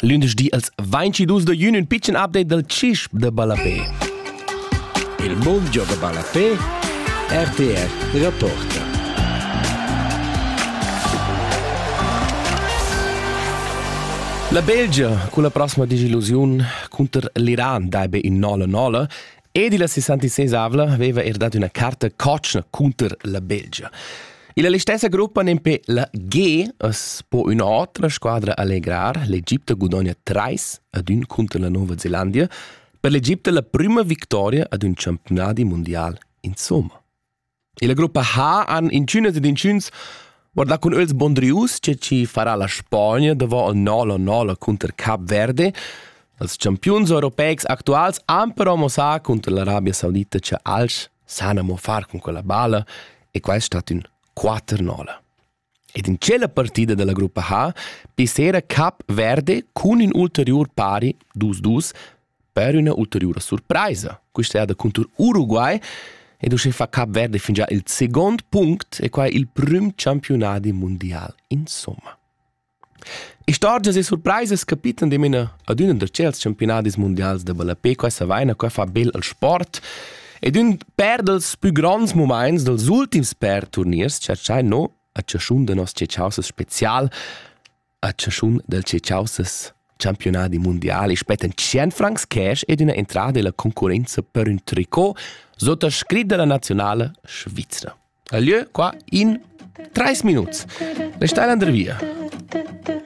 Lunedì als 22 de giugno un piccolo update del CISP de Balapé. Il mondo de Balapé, RTR rapporta. La Belgia, con la prossima disillusione contro l'Iran, daibe in 9-9, e di la 66 avla aveva dato una carta coccia contro la Belgia. E la stessa gruppa nempe la G es po un'altra squadra allegrar. L'Egitto guadagna 3-1 contro la Nuova Zelanda. Per l'Egitto la prima vittoria ad un campionato mondiale insomma. E la gruppa H han in Cines ed in Cines guarda con els bondrius che ci farà la Spagna dopo il 9-9 contro Cap Verde. Els campions europeis actuals han però mossa contro l'Arabia Saudita che als sanno far con quella balla e qua è stato un 4-9. Ed in quella partita della gruppa H pisera Cap Verde con un ulterior pari 2-2 per una ulteriore sorpresa. Questa è contro Uruguay e dove fa Cap Verde fin già il secondo punto e qua è il primo campionato mondiale insomma. E storges e surprises capitan di mena ad uno dei campionati mondiali de Balapé, questa vaina qua fa bel al sport. Ed un per dels più grandi momenti dels ultims per turniers, cercai no a ciascun de nos cecauses special, a ciascun del cecauses campionati mondiali, spetten 100 francs cash ed una entrata della concorrenza per un tricot sottoscritto dalla nazionale svizzera. Allò qua in 3 minuti. Restai andare via.